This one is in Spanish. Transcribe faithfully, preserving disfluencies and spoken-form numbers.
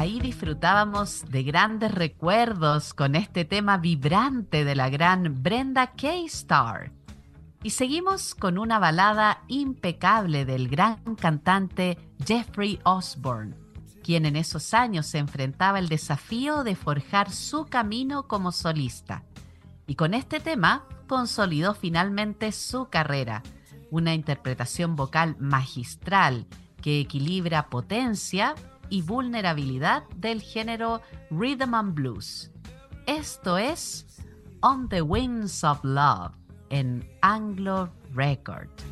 ahí disfrutábamos de grandes recuerdos con este tema vibrante de la gran Brenda K. Starr. Y seguimos con una balada impecable del gran cantante Jeffrey Osborne, quien en esos años se enfrentaba al desafío de forjar su camino como solista. Y con este tema consolidó finalmente su carrera, una interpretación vocal magistral que equilibra potencia y vulnerabilidad del género Rhythm and Blues. Esto es On the Wings of Love en Anglo Record.